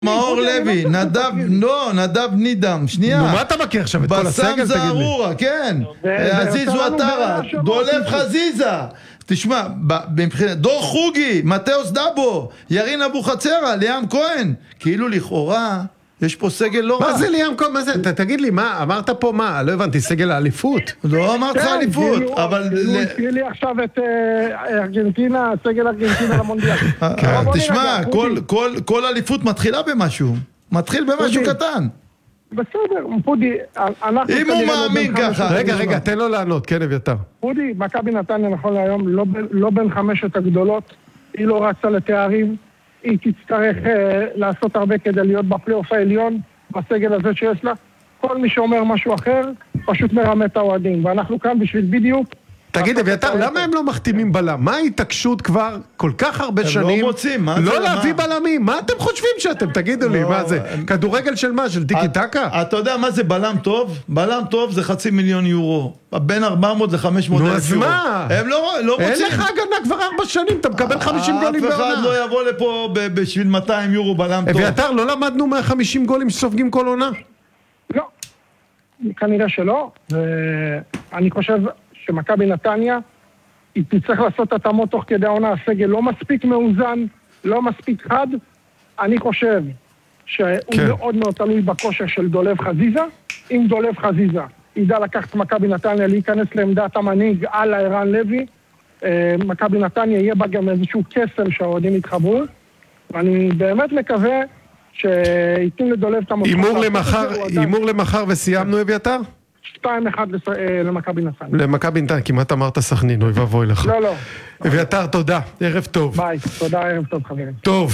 מאור לוי, נדב נידם, שנייה. נו, מה אתה מכיר עכשיו את כל הסגל? בסם זערורה, כן. עזיזו עטרה, דולב חזיזה. תשמע, דור חוגי, מתאוס דאבו, ירין אבו חצרה, ליאם כהן. כאילו לכאורה, יש פה סגל לא רע. מה זה ליאם כהן? מה זה? תגיד לי, מה? אמרת פה מה? לא הבנתי, סגל האליפות. לא אמרת אליפות, אבל... תהיה לי עכשיו את ארגנטינה, סגל ארגנטינה למונדיאל. תשמע, כל אליפות מתחילה במשהו. מתחיל במשהו קטן. בסדר, פודי, אם הוא מאמין ככה. רגע, תן לו לענות, כן אביתר. פודי, מכבי נתניה נכון להיום, לא בין חמשת הגדולות, היא לא רצה לתארים, היא תצטרך לעשות הרבה כדי להיות בפלייאוף העליון, בסגל הזה שיש לה. כל מי שאומר משהו אחר, פשוט מרמה את האוהדים, ואנחנו כאן בשביל בדיוק. תגיד, אביתר, למה הם לא מחתימים בלם? מה ההתעקשות כבר כל כך הרבה שנים? הם לא מוצאים, מה זה? לא להביא בלמים, מה אתם חושבים שאתם? תגידו לי, מה זה? כדורגל של מה? של טיקי טקה? אתה יודע מה זה בלם טוב? בלם טוב זה 500,000 יורו. בין 400 ל-500,000 יורו. נו, אז מה? הם לא מוצאים. אין לך הגנה כבר 4 שנים, אתה מקבל 50 גולים בעונה. אף אחד לא יבוא לפה בשביל 200 יורו בלם טוב. אביתר, לא למדנו 150 גולים שסופגים כל עונה? לא, כנראה שלא. ואני חושב שמכבי נתניה היא תצטרך לעשות התאמות תוך כדי העונה. הסגל לא מספיק מאוזן, לא מספיק חד. אני חושב שהוא מאוד מאוד תלוי בכושר של דולב חזיזה. אם דולב חזיזה ידע לקחת מכבי נתניה להיכנס לעמדת המנהיג על ערן לוי, מכבי נתניה יהיה בה גם איזשהו קסם שהאוהדים יתחברו, ואני באמת מקווה שייתנו לדולב את המפתח. הימור למחר וסיימנו אביתר? 2-1 למכבי נתניה. למכבי נתניה, כמעט אמרת סכנין, אוי ואבוי לך. לא. אביתר, תודה, ערב טוב. ביי, תודה, ערב טוב חברים. טוב,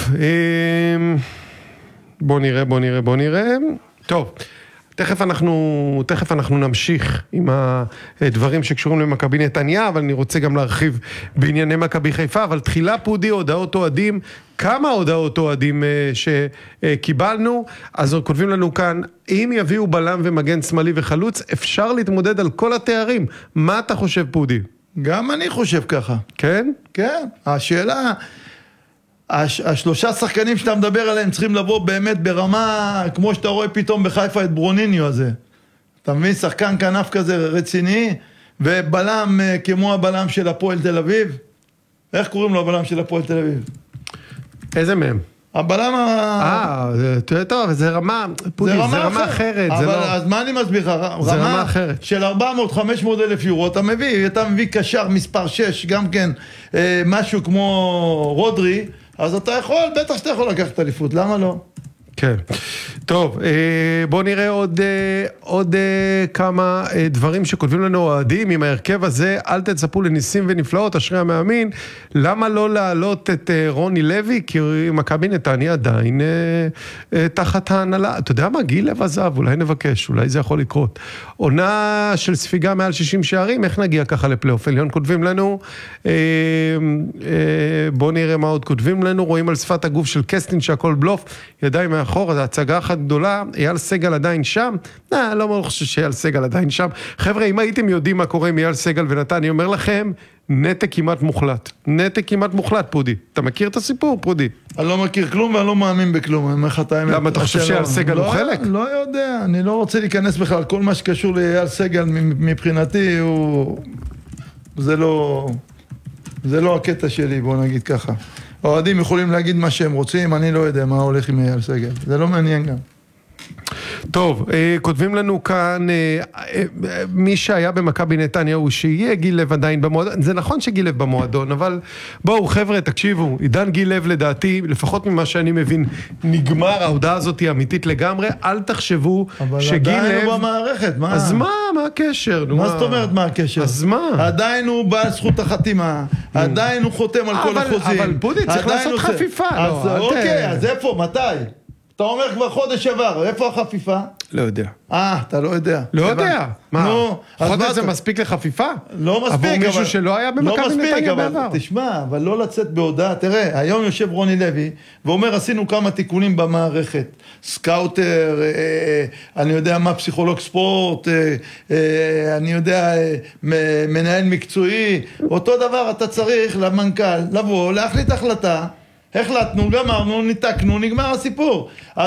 בוא נראה. טוב, תכף אנחנו נמשיך עם הדברים שקשורים למכבי נתניה, אבל אני רוצה גם להרחיב בענייני מכבי חיפה, אבל תחילה פודי, הודעות אוהדים, כמה הודעות אוהדים שקיבלנו, אז כותבים לנו כאן, אם יביאו בלם ומגן שמאלי וחלוץ, אפשר להתמודד על כל התארים. מה אתה חושב פודי? גם אני חושב ככה. כן? כן, השאלה... השלושה שחקנים שאתה מדבר עליהם צריכים לבוא באמת ברמה, כמו שאתה רואה פתאום בחיפה את ברוניניו הזה. אתה מבין, שחקן כנף כזה רציני, ובלם כמו הבלם של הפועל תל אביב. איך קוראים לו הבלם של הפועל תל אביב? איזה מהם? הבלם טוב, זה רמה, פודי, זה רמה אחרת. אבל אז מה אני מסביר לך? רמה אחרת. של 400-500 אלף יורו, אתה מביא קשר מספר 6, גם כן משהו כמו רודרי, אז אתה יכול, בטח שאתה יכול לקחת אליפות, למה לא? כן. טוב, בוא נראה עוד כמה דברים שכותבים לנו אוהדים עם ההרכב הזה. אל תצפו לניסים ונפלאות, אשרי המאמין. למה לא להעלות את רוני לוי? כי מכבי נתניה עדיין תחת ההנהלה. אתה יודע מה? גיל לב עזב, אולי נבקש, אולי זה יכול לקרות. עונה של ספיגה מעל 60 שערים, איך נגיע ככה לפלייאוף עליון? כותבים לנו, בוא נראה מה עוד כותבים לנו. רואים על שפת הגוף של קסטין שהכל בלוף, ידיים מאחור, אז ההצגה אחת גדולה, אייל סגל עדיין שם? לא חושב שאייל סגל עדיין שם. חבר'ה, אם הייתם יודעים מה קורה עם אייל סגל ונתן, אני אומר לכם, נתק כמעט מוחלט, פודי. אתה מכיר את הסיפור, פודי? אני לא מכיר כלום ואני לא מאמין בכלום. למה אתה חושב שאייל סגל הוא חלק? לא יודע, אני לא רוצה להיכנס בכלל. כל מה שקשור לאייל סגל מבחינתי זה לא הקטע שלי, בוא נגיד ככה. האוהדים יכולים להגיד מה שהם רוצים, אני לא יודע מה הולך עם אייל סגל. זה לא מעניין גם. טוב, כותבים לנו כאן, מי שהיה במכבי נתניה הוא שיהיה גיל לב עדיין במועדון, זה נכון שגיל לב במועדון, אבל בואו חבר'ה, תקשיבו, עידן גיל לב לדעתי, לפחות ממה שאני מבין, נגמר, ההודעה הזאת היא אמיתית לגמרי, אל תחשבו שגיל לב... אבל עדיין הוא במערכת, מה? אז מה הקשר? מה זאת אומרת מה הקשר? אז מה? עדיין הוא בעל זכות החתימה, עדיין הוא חותם על כל החוזים. אבל פודי, צריך לעשות חפיפה. אוקיי, אז איפה, מתי? אתה אומר כבר חודש עבר, איפה החפיפה? לא יודע. אתה לא יודע. לא יודע. מה? חודש זה אתה... מספיק לחפיפה? לא מספיק. עבור מישהו שלא היה במכבי נתניה בעבר. תשמע, אבל לא לצאת בהודעה. תראה, היום יושב רוני לוי, ואומר, עשינו כמה תיקונים במערכת. סקאוטר, אני יודע מה פסיכולוג ספורט, אני יודע, מנהל מקצועי. אותו דבר אתה צריך למנכ"ל לבוא, להחליט החלטה, החלטנו, גמרנו, ניתקנו, נגמר הסיפור.